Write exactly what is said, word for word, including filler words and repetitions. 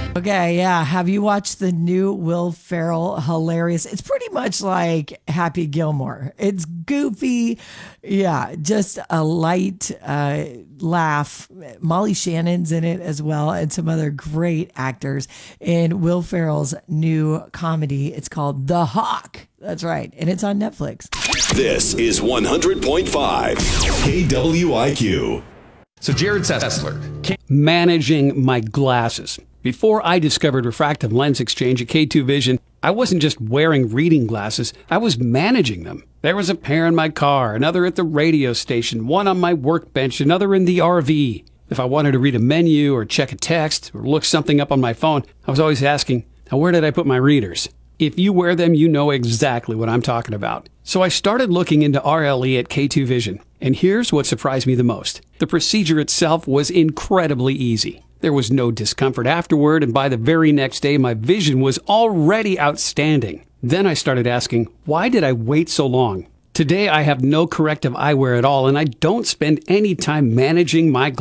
Okay, yeah. Have you watched the new Will Ferrell hilarious? It's pretty much like Happy Gilmore. It's goofy. Yeah, just a light uh, laugh. Molly Shannon's in it as well, and some other great actors in Will Ferrell's new comedy. It's called The Hawk. That's right. And it's on Netflix. This is one hundred point five K W I Q. So Jared Sessler, managing my glasses. Before I discovered refractive lens exchange at K two Vision, I wasn't just wearing reading glasses, I was managing them. There was a pair in my car, another at the radio station, one on my workbench, another in the R V. If I wanted to read a menu or check a text or look something up on my phone, I was always asking, now where did I put my readers? If you wear them, you know exactly what I'm talking about. So I started looking into R L E at K two Vision. And here's what surprised me the most. The procedure itself was incredibly easy. There was no discomfort afterward, and by the very next day, my vision was already outstanding. Then I started asking, why did I wait so long? Today, I have no corrective eyewear at all, and I don't spend any time managing my